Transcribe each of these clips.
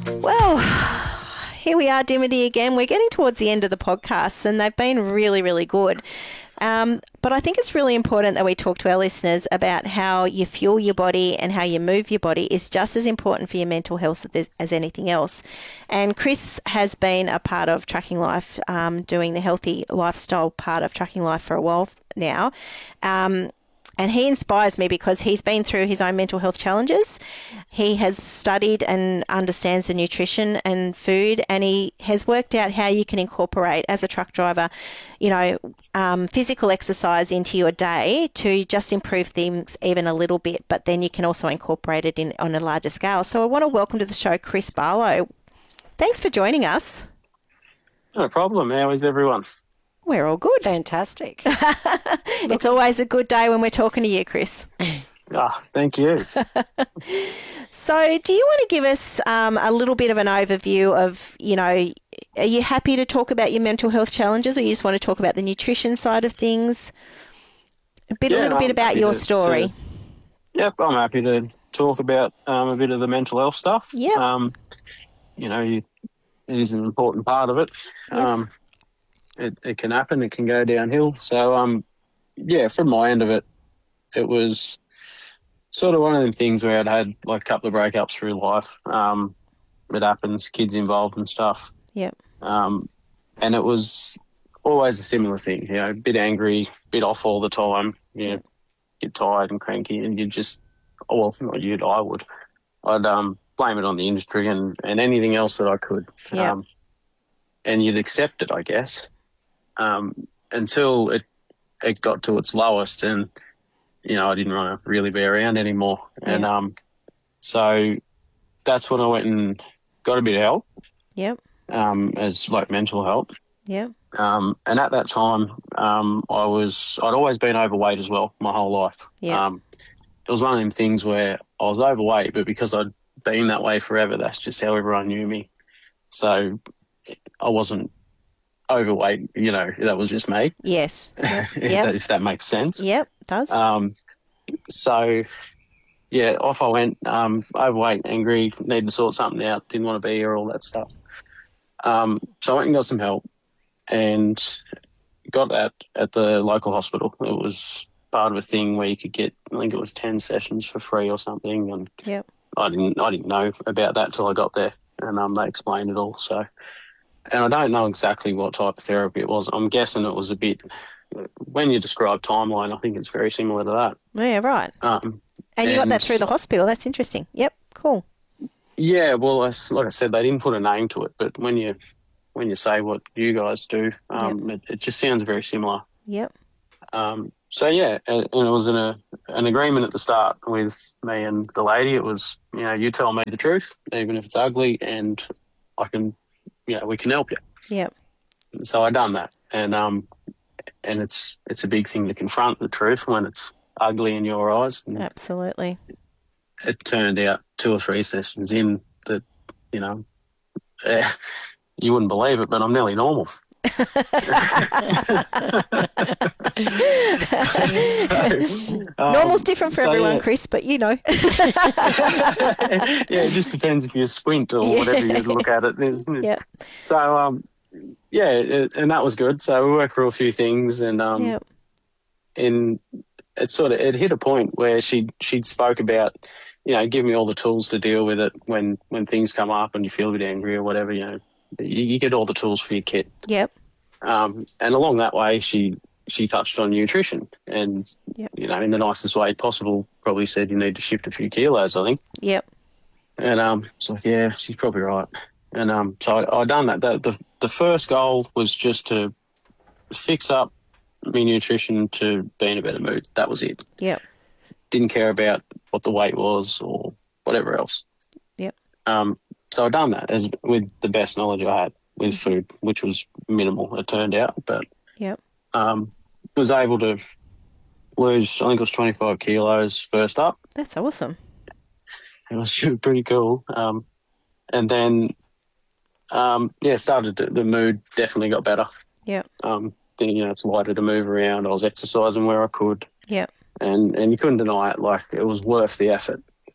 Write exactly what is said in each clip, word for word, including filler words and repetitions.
Well, here we are, Dimity, again. We're getting towards the end of the podcast, and they've been really, really good. Um, but I think it's really important that we talk to our listeners about how you fuel your body and how you move your body is just as important for your mental health as anything else. And Chris has been a part of Tracking Life, um, doing the healthy lifestyle part of Tracking Life for a while now. Um, And he inspires me because he's been through his own mental health challenges. He has studied and understands the nutrition and food, and he has worked out how you can incorporate, as a truck driver, you know, um, physical exercise into your day to just improve things even a little bit, but then you can also incorporate it in on a larger scale. So I want to welcome to the show Chris Barlow. Thanks for joining us. No problem. How is everyone? We're all good. Fantastic. It's always a good day when we're talking to you, Chris. Ah, thank you. So do you want to give us um, a little bit of an overview of, you know, are you happy to talk about your mental health challenges, or you just want to talk about the nutrition side of things? A bit, Yeah, a little I'm bit about happy your to- story. to- Yep, I'm happy to talk about um, a bit of the mental health stuff. Yep. Um, you know, you, it is an important part of it. Yes. Um, it, it can happen. It can go downhill. So, um, yeah, from my end of it, it was sort of one of them things where I'd had like a couple of breakups through life. Um, it happens, kids involved and stuff. Yep. Um, and it was always a similar thing, you know, a bit angry, bit off all the time, you know, get tired and cranky, and you just, oh, well, not you'd, I would. I'd um, blame it on the industry and, and anything else that I could. Yeah. Um, and you'd accept it, I guess, um, until it it got to its lowest, and, you know, I didn't want to really be around anymore. And Yeah. um, so that's when I went and got a bit of help, Yep. um, as like mental help. Yep. Um, and at that time, um, I was, I'd always been overweight as well my whole life. Yeah. Um, it was one of them things where I was overweight, but because I'd been that way forever, that's just how everyone knew me. So I wasn't overweight, you know, that was just me. Yes. Yep. if, Yep. that, if that makes sense. Yep. It does. Um, so, yeah, off I went, um, overweight, angry, needed to sort something out, didn't want to be here, all that stuff. Um, so I went and got some help and got that at the local hospital. It was part of a thing where you could get, I think it was ten sessions for free or something, and Yep. I didn't, I didn't know about that till I got there, and um, they explained it all. So, and I don't know exactly what type of therapy it was. I'm guessing it was a bit, when you describe timeline, I think it's very similar to that. Yeah, right. Um, And you got that and- through the hospital. That's interesting. Yep. Cool. Yeah, well, I s- like I said, they didn't put a name to it, but when you when you say what you guys do, um, it, it just sounds very similar. Yep. Um, so yeah, and, and it was an, a, an agreement at the start with me and the lady. It was, you know, you tell me the truth, even if it's ugly, and I can, you know, we can help you. Yep. So I done that, and um, and it's it's a big thing to confront the truth when it's ugly in your eyes. And Absolutely. it turned out two or three sessions in that, you know, eh, you wouldn't believe it, but I'm nearly normal. So, um, Normal's different for so, everyone, yeah. Chris, but you know. Yeah, it just depends if you squint or Yeah. whatever you look at it. Isn't it? Yep. So, um, yeah, it, and that was good. So we worked through a few things, and um, Yep. and it sort of it hit a point where she she spoke about, you know, give me all the tools to deal with it when when things come up and you feel a bit angry or whatever. You know, you, you get all the tools for your kit. Yep. Um, and along that way, she she touched on nutrition, and Yep. you know, in the nicest way possible, probably said you need to shift a few kilos, I think. Yep. And um, so yeah, she's probably right. And um, so I, I done that. The, the the first goal was just to fix up my nutrition to be in a better mood. That was it. Yep. Didn't care about what the weight was or whatever else. Yep. Um, so I done that as with the best knowledge I had with food, which was minimal, it turned out. But Yep. um, was able to lose, I think it was twenty-five kilos first up. That's awesome. It was pretty cool. Um, and then, um, yeah, started to, the mood definitely got better. Yep. Um, you know, it's lighter to move around. I was exercising where I could. Yep. And, and you couldn't deny it. Like, it was worth the effort.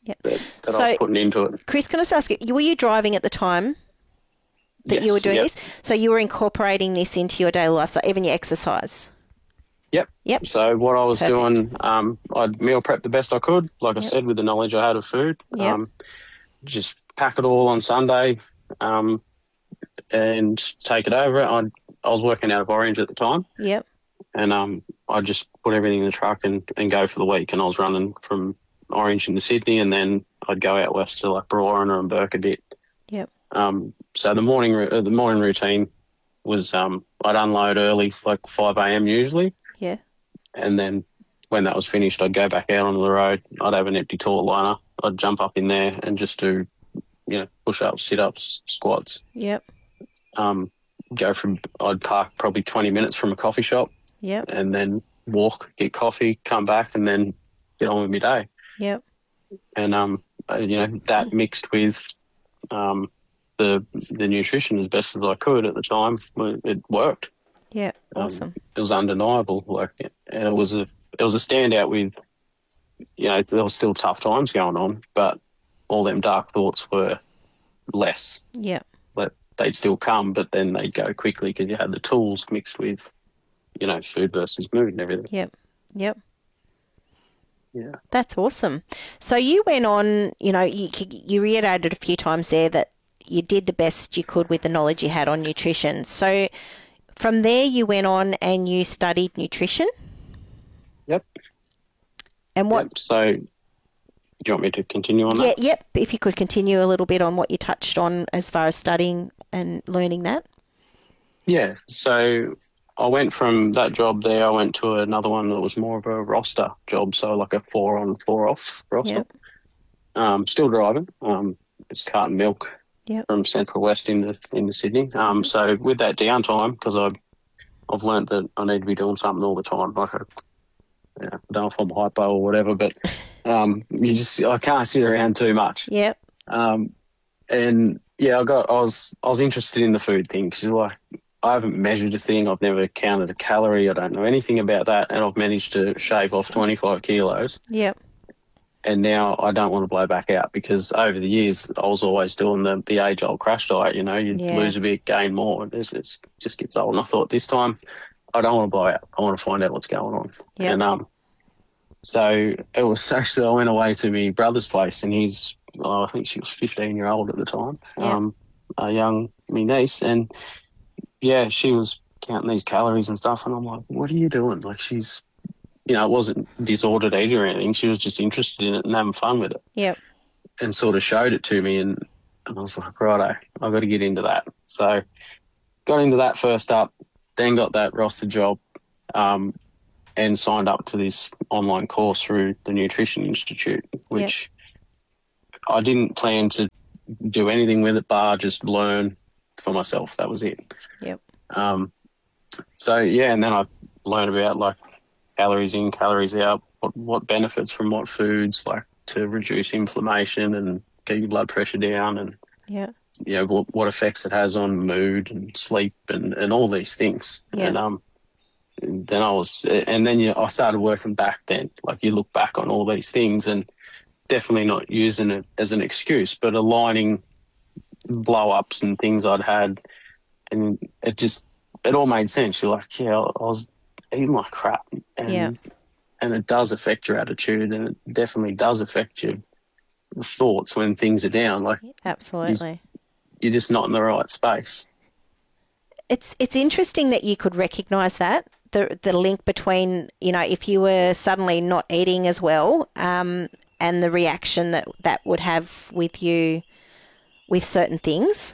Yeah. that, that So- I was putting into it. Chris, can I just ask you, were you driving at the time that you Yes, were doing yep. this? So you were incorporating this into your daily life, so even your exercise? Yep. Yep. So what I was Perfect. doing, um, I'd meal prep the best I could, like I Yep. said, with the knowledge I had of food. Yep. Um, just pack it all on Sunday um, and take it over. I, I was working out of Orange at the time, Yep. and um, I just put everything in the truck and, and go for the week. And I was running from Orange into Sydney, and then I'd go out west to like Brewarrina and Burke a bit. Yep. Um, so the morning uh, the morning routine was um, I'd unload early, like five a.m. usually. Yeah. And then when that was finished, I'd go back out onto the road. I'd have an empty toilet liner. I'd jump up in there and just do, you know, push-ups, sit-ups, squats. Yep. Um, go from, I'd park probably twenty minutes from a coffee shop Yep. and then walk, get coffee, come back and then get on with my day. Yep. And, um, uh, you know, that mixed with um, the the nutrition as best as I could at the time, it worked. Yeah. Um, Awesome. it was undeniable. Like, and it was a it was a standout with, you know, there was still tough times going on, but all them dark thoughts were less. Yeah. Like, they'd still come, but then they'd go quickly because you had the tools mixed with, you know, food versus mood and everything. Yep. Yep. Yeah. That's awesome. So you went on, you know, you, you reiterated a few times there that you did the best you could with the knowledge you had on nutrition. So from there you went on and you studied nutrition? Yep. And what? Yep. So, do you want me to continue on Yeah, that? yep. If you could continue a little bit on what you touched on as far as studying and learning that. Yeah. So I went from that job there, I went to another one that was more of a roster job, so like a four on, four off roster. Yep. Um, still driving. Um, it's carton milk Yep. from Central West into into Sydney. Um, so with that downtime, because I've I've learnt that I need to be doing something all the time. Like, I, you know, I don't know if I'm hypo or whatever, but um, you just I can't sit around too much. Yep. Um, and yeah, I got I was I was interested in the food thing because like I haven't measured a thing. I've never counted a calorie. I don't know anything about that, and I've managed to shave off twenty-five kilos. Yep. And now I don't want to blow back out because over the years I was always doing the the age old crash diet. You know, you Yeah. lose a bit, gain more. It it's, just gets old. And I thought this time I don't want to blow out. I want to find out what's going on. Yep. And um, so it was actually I went away to my brother's place, and he's oh, I think she was fifteen year old at the time. Yeah. Um, a young me niece, and yeah, she was counting these calories and stuff, and I'm like, what are you doing? Like she's. You know, it wasn't disordered eating or anything. She was just interested in it and having fun with it. Yep. And sort of showed it to me, and, and I was like, righto, I've got to get into that. So got into that first up, then got that roster job um, and signed up to this online course through the Nutrition Institute, which I didn't plan to do anything with it, bar just learn for myself. That was it. Yep. Um, so, yeah, and then I learned about, like, calories in, calories out, what, what benefits from what foods, like to reduce inflammation and get your blood pressure down, and Yeah. you know what, what effects it has on mood and sleep and, and all these things. Yeah. And um, and then I was, and then you, I started working back. Then, like you look back on all these things, and definitely not using it as an excuse, but aligning blow ups and things I'd had, and it just it all made sense. You're like, yeah, I was eating like crap, and Yeah. and it does affect your attitude, and it definitely does affect your thoughts when things are down. Like Absolutely. you're just not in the right space. It's it's interesting that you could recognise that the the link between, you know, if you were suddenly not eating as well, um, and the reaction that that would have with you with certain things.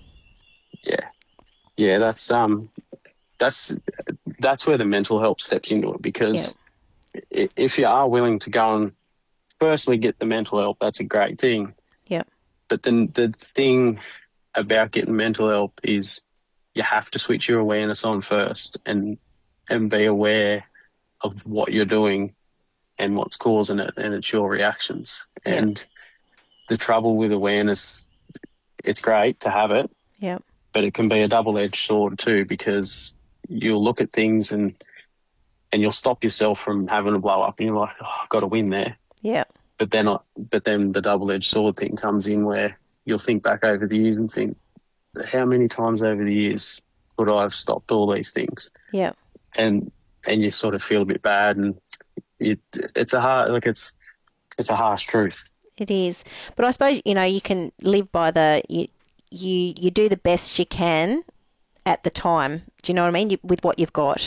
Yeah, yeah, that's um, that's that's where the mental health steps into it, because i if you are willing to go and firstly get the mental help, that's a great thing. Yeah. But then the thing about getting mental help is you have to switch your awareness on first and and be aware of what you're doing and what's causing it, and it's your reactions. Yeah. And the trouble with awareness, it's great to have it, Yeah. but it can be a double-edged sword too, because you'll look at things and and you'll stop yourself from having a blow up, and you're like, oh, I've got to win there. Yeah. but then not, but then the double-edged sword thing comes in where you'll think back over the years and think, how many times over the years could I have stopped all these things? Yeah. And and you sort of feel a bit bad, and it, it's a hard, like it's it's a harsh truth. It is. But I suppose, you know, you can live by the, you you, you do the best you can at the time. Do you know what I mean? You, with what you've got.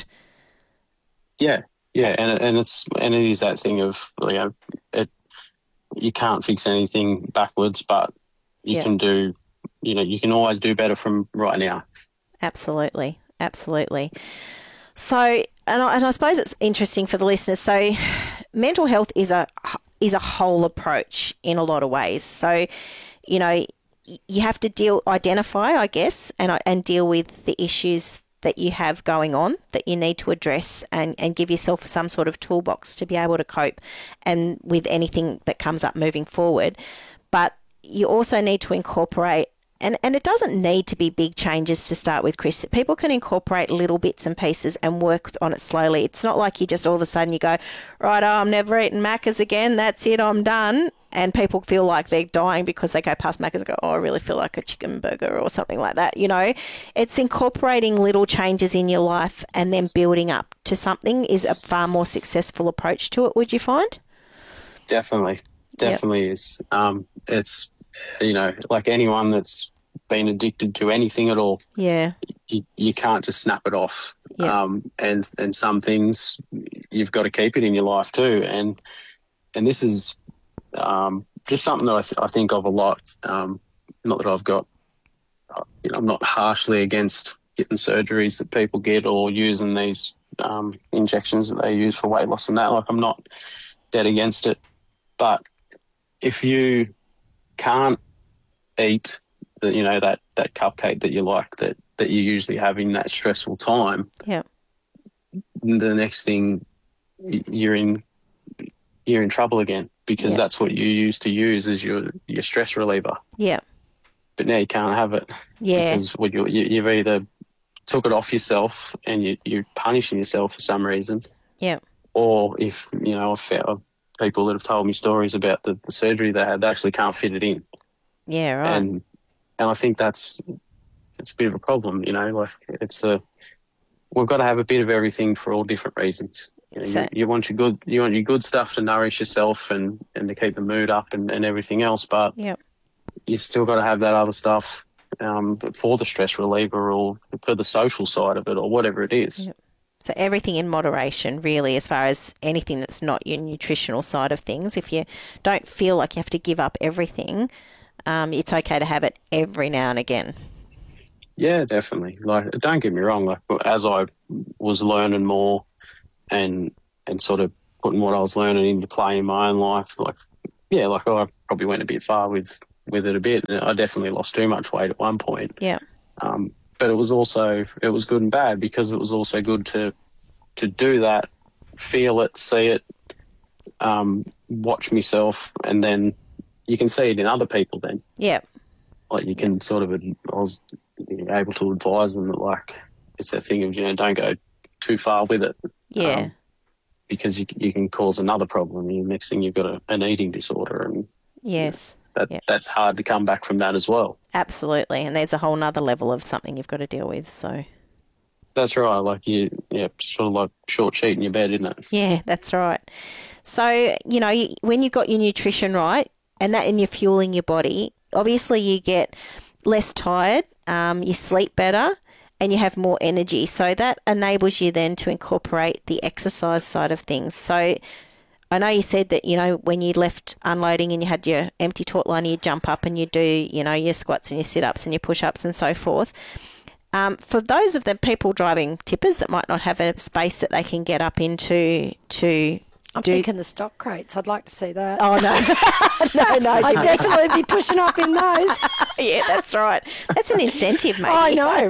Yeah, yeah, and and it's and it is that thing of, you know, it you can't fix anything backwards, but you yeah. can do, you know, you can always do better from right now. Absolutely, absolutely. So, and I, and I suppose it's interesting for the listeners. So, mental health is a is a whole approach in a lot of ways. So, you know, you have to deal, identify, I guess, and and deal with the issues that you have going on that you need to address, and, and give yourself some sort of toolbox to be able to cope and with anything that comes up moving forward. But you also need to incorporate, and, and it doesn't need to be big changes to start with, Chris. People can incorporate little bits and pieces and work on it slowly. It's not like you just all of a sudden you go, right, oh, I'm never eating Macca's again. That's it, I'm done. And people feel like they're dying because they go past Macca's and go, oh, I really feel like a chicken burger or something like that. You know, it's incorporating little changes in your life and then building up to something is a far more successful approach to it, would you find? Definitely. Definitely yep. is. Um, it's, you know, like anyone that's been addicted to anything at all, yeah, you, you can't just snap it off. Yep. Um, and, and some things you've got to keep it in your life too. And, and this is, Um, just something that I, th- I think of a lot. Um, not that I've got, you know, I'm not harshly against getting surgeries that people get or using these um, injections that they use for weight loss and that. Like, I'm not dead against it. But if you can't eat, the, you know, that, that cupcake that you like, that, that you usually have in that stressful time, yeah, the next thing you're in, you're in trouble again. Because yeah. that's what you used to use as your, your stress reliever. Yeah. But now you can't have it. Yeah. Because what you, you, you've either took it off yourself and you, you're punishing yourself for some reason. Yeah. Or if, you know, I've found people that have told me stories about the, the surgery they had, they actually can't fit it in. Yeah, right. And and I think that's it's a bit of a problem, you know. Like, it's a, we've got to have a bit of everything for all different reasons. You, know, So, you, you want your good, you want your good stuff to nourish yourself and, and to keep the mood up and, and everything else, but yep. you still got to have that other stuff um, for the stress reliever or for the social side of it or whatever it is. Yep. So everything in moderation, really, as far as anything that's not your nutritional side of things. If you don't feel like you have to give up everything, um, it's okay to have it every now and again. Yeah, definitely. Like, don't get me wrong. Like, as I was learning more and and sort of putting what I was learning into play in my own life, like, yeah, like I probably went a bit far with, with it a bit. I definitely lost too much weight at one point. Yeah. Um, but it was also, it was good and bad because it was also good to to do that, feel it, see it, um, watch myself, and then you can see it in other people then. Yeah. Like, you can sort of, I was able to advise them that, like, it's that thing of, you know, don't go too far with it. Yeah. Um, because you you can cause another problem. The next thing you've got a, an eating disorder, and yes, you know, that yeah. that's hard to come back from that as well. Absolutely, and there's a whole nother level of something you've got to deal with. So that's right. Like, you, yeah, sort of like short sheet in your bed, isn't it? Yeah, that's right. So, you know, when you've got your nutrition right, and that, and you're fueling your body, obviously you get less tired, um, you sleep better, and you have more energy. So that enables you then to incorporate the exercise side of things. So I know you said that, you know, when you left unloading and you had your empty taut line, you jump up and you do, you know, your squats and your sit-ups and your push-ups and so forth. Um, for those of the people driving tippers that might not have a space that they can get up into to I'm do... thinking the stock crates. I'd like to see that. Oh, no. no, no. I'd definitely be pushing up in those. Yeah, that's right. That's an incentive, maybe. I know,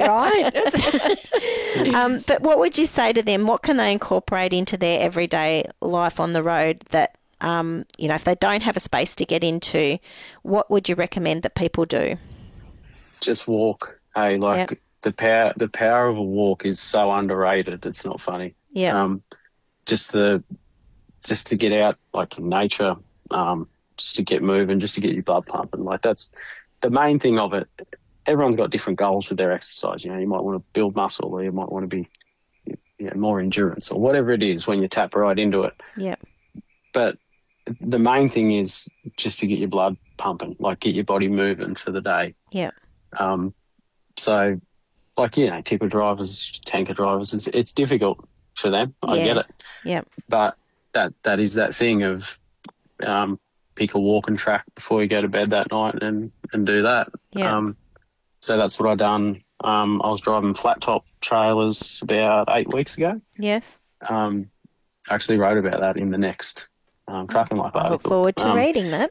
right? um, but what would you say to them? What can they incorporate into their everyday life on the road that, um, you know, if they don't have a space to get into, what would you recommend that people do? Just walk. Hey, like, yep. the power the power of a walk is so underrated. It's not funny. Yeah. Um, just the... just to get out, like, in nature, um, just to get moving, just to get your blood pumping. Like that's the main thing of it. Everyone's got different goals with their exercise. You know, you might want to build muscle, or you might want to be, you know, more endurance, or whatever it is when you tap right into it. Yeah. But the main thing is just to get your blood pumping, like get your body moving for the day. Yeah. Um. So, like, you know, tipper drivers, tanker drivers, it's it's difficult for them. I Yeah. get it. Yeah. But that that is that thing of um, pick a walking track before you go to bed that night and, and do that. Yeah. Um, so that's what I done. Um, I was driving flat top trailers about eight weeks ago. Yes. Um, I actually wrote about that in the next um, Trucking Life I article. look forward to Um, reading that.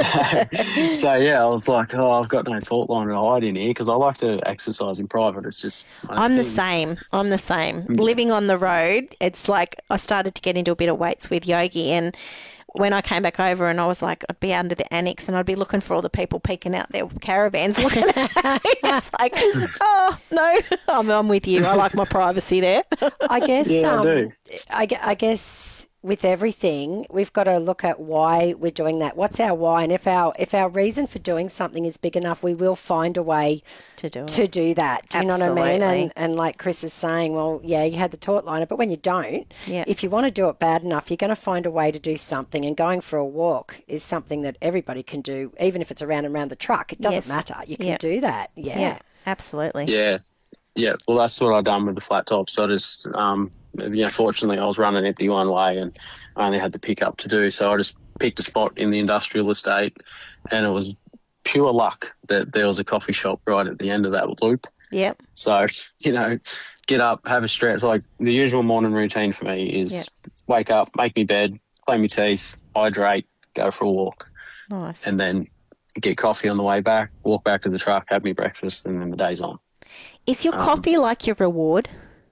so, so, yeah, I was like, oh, I've got no thought line to hide in here because I like to exercise in private. It's just my I'm the thing. same. I'm the same. Yeah. Living on the road, it's like I started to get into a bit of weights with Yogi, and when I came back over and I was like, I'd be under the annex and I'd be looking for all the people peeking out their caravans looking at me. It's like, oh, no, I'm, I'm with you. I like my privacy there. I guess. Yeah, I um, do. I, gue- I guess with everything, we've got to look at why we're doing that. What's our why? And if our if our reason for doing something is big enough, we will find a way To do it. to do that. Do you know what I mean? Absolutely. And, and like Chris is saying, well, yeah, you had the taut liner, but when you don't, Yeah. if you want to do it bad enough, you're going to find a way to do something. And going for a walk is something that everybody can do, even if it's around and around the truck. It doesn't Yes. matter. You can Yeah. do that. Yeah. Yeah, absolutely. Yeah, yeah. Well, that's what I done with the flat tops. I just, um, you know, fortunately, I was running empty one way, and I only had the pickup to do. So I just picked a spot in the industrial estate, and it was pure luck that there was a coffee shop right at the end of that loop. Yep. So, you know, get up, have a stretch. Like the usual morning routine for me is Yeah. wake up, make me bed, clean my teeth, hydrate, go for a walk, Nice. and then get coffee on the way back, walk back to the truck, have me breakfast, and then the day's on. Is your um, coffee like your reward?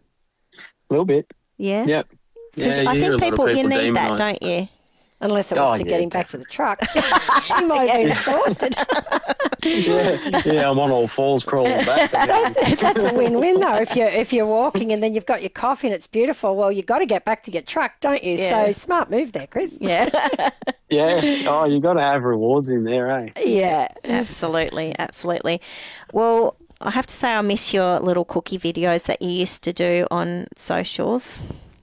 A little bit. Yeah. Yep. Because Yeah, I you hear a think lot of people, you need that, demonise- don't you? Unless it was Oh, to yeah, get him back to the truck. he might have been exhausted. yeah, yeah, I'm on all fours crawling back. That's a win-win though. If you're if you're walking and then you've got your coffee and it's beautiful, well, you've got to get back to your truck, don't you? Yeah. So smart move there, Chris. Yeah. Yeah. Oh, you got to have rewards in there, eh? Yeah. Absolutely, absolutely. Well, I have to say I miss your little cookie videos that you used to do on socials.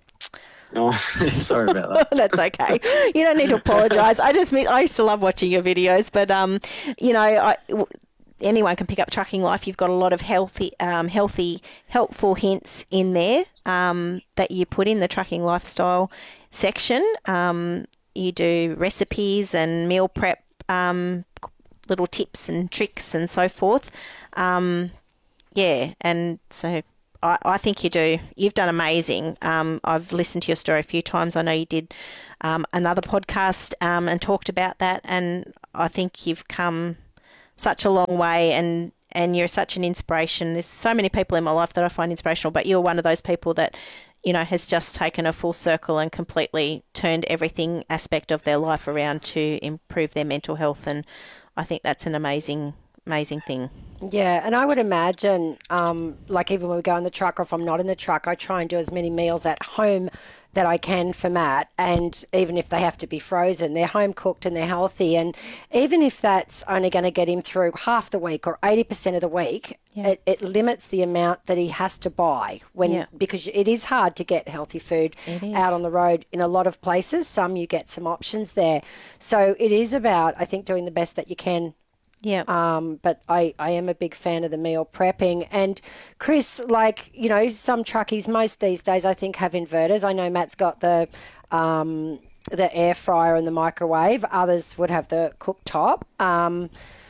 Oh, sorry about that. That's okay. You don't need to apologise. I just miss, I used to love watching your videos, but um, you know, I, w- anyone can pick up Trucking Life. You've got a lot of healthy, um, healthy, helpful hints in there um, that you put in the Trucking Lifestyle section. Um, you do recipes and meal prep, um, little tips and tricks and so forth. Um, yeah, and so I, I think you do. You've done amazing. Um, I've listened to your story a few times. I know you did um, another podcast um, and talked about that, and I think you've come such a long way, and, and you're such an inspiration. There's so many people in my life that I find inspirational, but you're one of those people that, you know, has just taken a full circle and completely turned everything aspect of their life around to improve their mental health, and I think that's an amazing, amazing thing. Yeah, and I would imagine, um, like even when we go in the truck or if I'm not in the truck, I try and do as many meals at home that I can for Matt. And even if they have to be frozen, they're home cooked and they're healthy. And even if that's only going to get him through half the week or eighty percent of the week, Yeah. it, it limits the amount that he has to buy when Yeah. because it is hard to get healthy food It is. out on the road in a lot of places. Some you get some options there. So it is about, I think, doing the best that you can. Yeah. Um, but I, I am a big fan of the meal prepping. And Chris, like, you know, some truckies, most these days I think have inverters. I know Matt's got the um, the air fryer and the microwave. Others would have the cooktop. Um,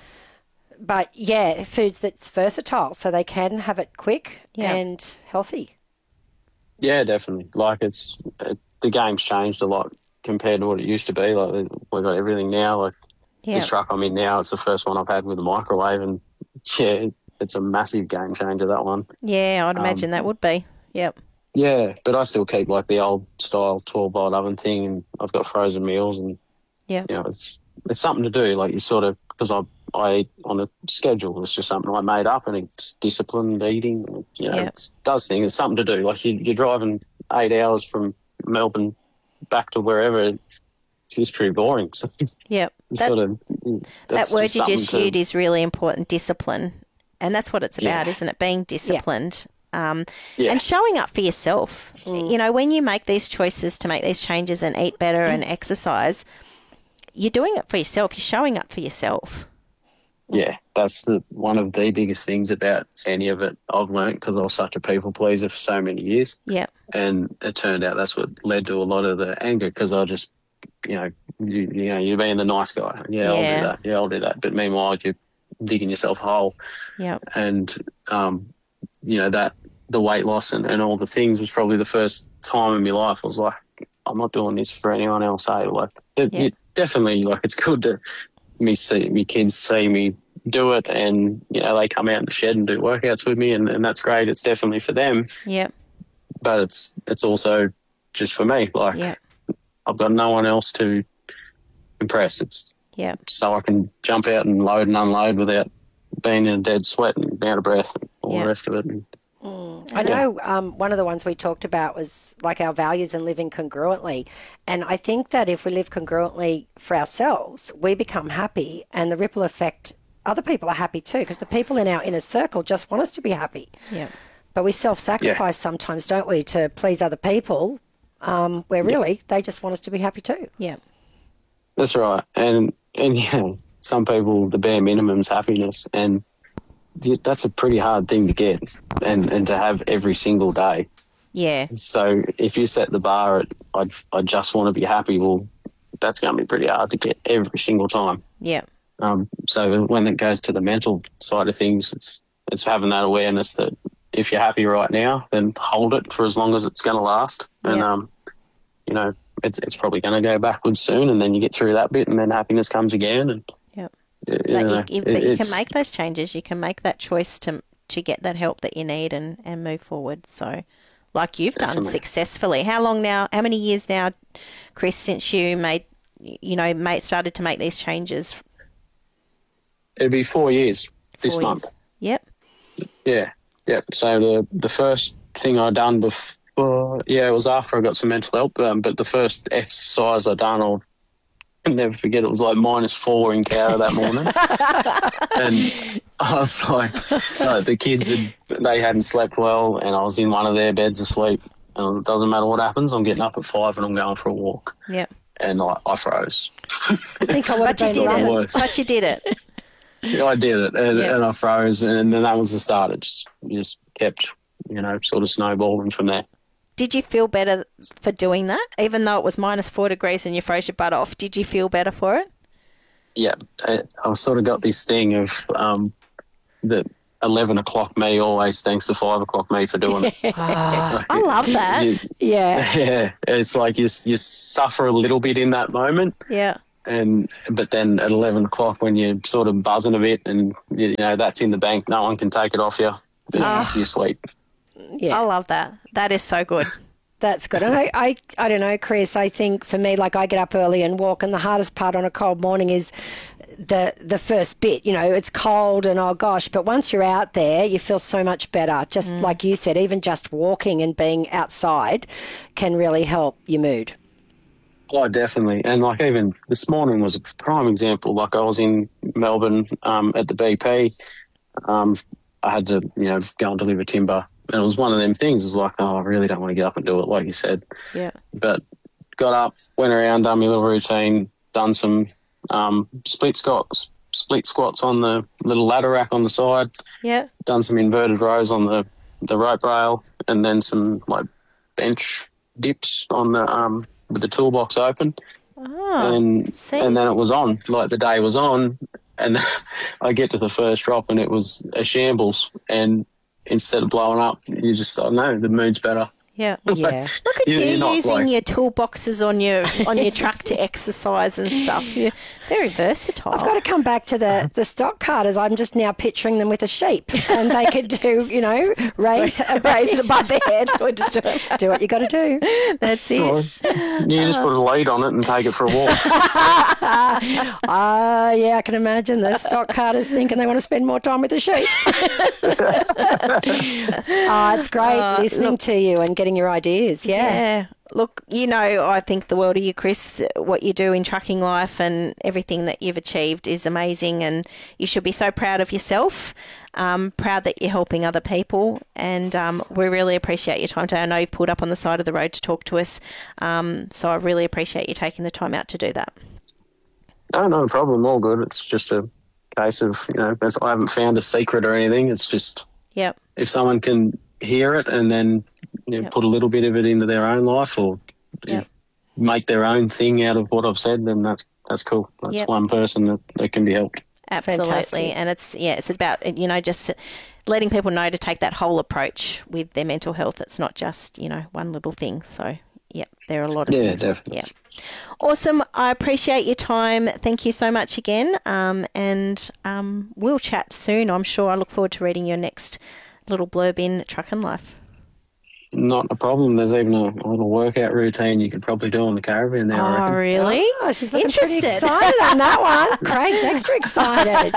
but yeah, foods that's versatile so they can have it quick Yeah. and healthy. Yeah, definitely. Like it's it, the game's changed a lot compared to what it used to be. Like we've got everything now. Like Yeah. this truck I'm in now, it's the first one I've had with a microwave, and yeah, it's a massive game changer, that one. Yeah, I'd imagine Um, that would be. Yep. Yeah, but I still keep like the old style twelve volt oven thing, and I've got frozen meals, and Yeah. you know, it's it's something to do. Like you sort of because I I eat on a schedule. It's just something I made up, and it's disciplined eating. And, you know, Yeah. it does things. It's something to do. Like you, you're driving eight hours from Melbourne back to wherever. it's just pretty boring. So Yep. That, sort of that that's word just you just something used to- is really important, discipline. And that's what it's about, Yeah. isn't it? Being disciplined. Um, Yeah. And showing up for yourself. You know, when you make these choices to make these changes and eat better and exercise, you're doing it for yourself. You're showing up for yourself. Yeah, that's the one of the biggest things about any of it I've learned, because I was such a people pleaser for so many years. Yep. And it turned out that's what led to a lot of the anger, because I just, you know, you, you know, you're being the nice guy. Yeah, I'll Yeah. do that. Yeah, I'll do that. But meanwhile, you're digging yourself a hole. Yep. And, um, you know, that the weight loss and, and all the things was probably the first time in my life I was like, I'm not doing this for anyone else. Eh? Like, it, Yeah. it definitely, like, it's good to me see me kids see me do it, and you know they come out in the shed and do workouts with me, and, and that's great. It's definitely for them, Yep. but it's it's also just for me. Like, Yep. I've got no one else to impress. It's Yep. so I can jump out and load and unload without being in a dead sweat and out of breath and all Yeah. the rest of it. And I know um, one of the ones we talked about was like our values and living congruently. And I think that if we live congruently for ourselves, we become happy, and the ripple effect, other people are happy too, because the people in our inner circle just want us to be happy. Yep. But we self-sacrifice sometimes, don't we, to please other people, um, where really they just want us to be happy too. Yep. that's right. And and yeah, some people the bare minimum's happiness, and yeah, that's a pretty hard thing to get and, and to have every single day. Yeah. So if you set the bar at I I just want to be happy, well, that's going to be pretty hard to get every single time. Yep. Um, so when it goes to the mental side of things, it's it's having that awareness that if you're happy right now, then hold it for as long as it's going to last. And Yeah. um, you know, it's it's probably going to go backwards soon, and then you get through that bit, and then happiness comes again. And Yep. you But, know, you, you, it- but you can it's- make those changes. You can make that choice to to get that help that you need and, and move forward. So, like you've done Definitely. successfully. How long now? How many years now, Chris, since you made, you know, made started to make these changes? it'd be four years this Four month. years? Yep. Yeah, yeah. So the the first thing I done before, yeah, it was after I got some mental help. Um, but the first exercise I done, I'll never forget. It was like minus four in Cowra that morning, and I was like, no, the kids had they hadn't slept well, and I was in one of their beds asleep. And it doesn't matter what happens, I'm getting up at five and I'm going for a walk. Yep. And I, I froze. I think I would have But you been did running. it. worse. But you did it. Yeah, I did it, and, Yeah. and I froze, and then that was the start. It just just kept, you know, sort of snowballing from there. Did you feel better for doing that, even though it was minus four degrees and you froze your butt off? Did you feel better for it? Yeah, I, I've sort of got this thing of um, the eleven o'clock me always thanks to five o'clock me for doing it. I love that. You- Yeah. yeah, it's like you you suffer a little bit in that moment, Yeah. and but then at eleven o'clock when you're sort of buzzing a bit, and you know that's in the bank, no one can take it off you. Ah. You're sweet. Yeah. I love that. That is so good. That's good. And I, I, I don't know, Chris, I think for me, like I get up early and walk, and the hardest part on a cold morning is the the first bit. You know, it's cold and oh gosh, but once you're out there, you feel so much better. Just like you said, even just walking and being outside can really help your mood. Oh, definitely. And like even this morning was a prime example. Like I was in Melbourne um, at the B P. Um, I had to, you know, go and deliver timber. And it was one of them things. It was like, oh, I really don't want to get up and do it, like you said. Yeah. But got up, went around, done my little routine, done some um, split squats, split squats on the little ladder rack on the side, Yeah. done some inverted rows on the, the rope rail, and then some like bench dips on the um, with the toolbox open. Oh, and see? and then it was on. Like the day was on, and I get to the first drop, and it was a shambles. And instead of blowing up, you just I know the mood's better. Yeah. Yeah. Look at You- you you're not using like- your toolboxes on your on your truck to exercise and stuff. You're very versatile. I've got to come back to the, the stock carters. I'm just now picturing them with a sheep, and they could do, you know, raise, raise it above their head. Or just do, do what you got to do. That's it. Or you just put a lead on it and take it for a walk. Ah, yeah, I can imagine the stock carters thinking they want to spend more time with the sheep. Ah, it's great listening to you and getting your ideas. Yeah. Yeah. Look, you know, I think the world of you, Chris. What you do in trucking life and everything that you've achieved is amazing, and you should be so proud of yourself, um, proud that you're helping other people, and um, we really appreciate your time today. I know you've pulled up on the side of the road to talk to us, um, so I really appreciate you taking the time out to do that. No, not a problem. All good. It's just a case of, you know, that's, I haven't found a secret or anything. It's just Yep. if someone can hear it and then you know, Yep. put a little bit of it into their own life or Yep. make their own thing out of what I've said, then that's that's cool. That's Yep. one person that, that can be helped. Absolutely. Fantastic. And it's, yeah, it's about, you know, just letting people know to take that whole approach with their mental health. It's not just, you know, one little thing. So, yeah, there are a lot of Yeah, things. definitely. Yeah. Awesome. I appreciate your time. Thank you so much again. Um, and um, we'll chat soon, I'm sure. I look forward to reading your next little blurb in Truckin' Life. Not a problem. There's even a, a little workout routine you could probably do on the caravan there. I Oh, reckon. really? Oh, she's looking pretty Interested. excited on that one. Craig's extra excited.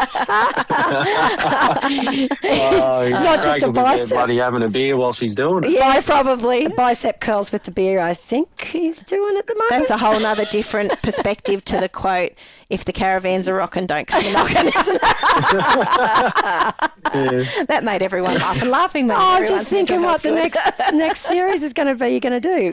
Oh, Not just Craig a will be there bicep. bloody having a beer while she's doing it. Yeah, probably. Bicep curls with the beer, I think he's doing at the moment. That's a whole nother different perspective to the quote, if the caravans are rocking, don't come a knocking, isn't it? That made everyone laugh and laughing. Made Oh, I'm everyone's just thinking mental what the health good. next next series is going to be. You're going to do.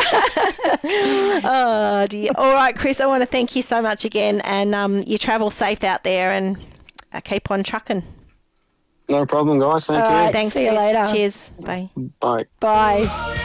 Oh, dear. All right, Chris, I want to thank you so much again, and um, you travel safe out there and uh, keep on trucking. No problem, guys. Thank All you. right. Thanks, See you Chris. later. Cheers. Bye. Bye. Bye.